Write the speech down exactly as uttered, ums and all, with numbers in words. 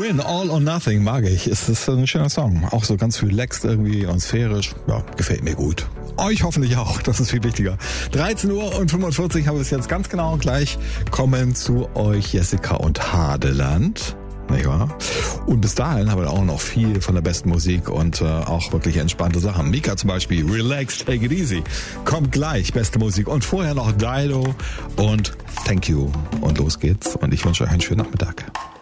Win, All or Nothing mag ich. Es ist ein schöner Song. Auch so ganz relaxed irgendwie und sphärisch. Ja, gefällt mir gut. Euch hoffentlich auch. Das ist viel wichtiger. dreizehn Uhr und fünfundvierzig haben wir es jetzt ganz genau. Gleich kommen zu euch Jessica und Hadeland. Nicht wahr? Und bis dahin haben wir auch noch viel von der besten Musik und äh, auch wirklich entspannte Sachen. Mika zum Beispiel, Relax, Take It Easy. Kommt gleich, beste Musik. Und vorher noch Dido und Thank You. Und los geht's. Und ich wünsche euch einen schönen Nachmittag.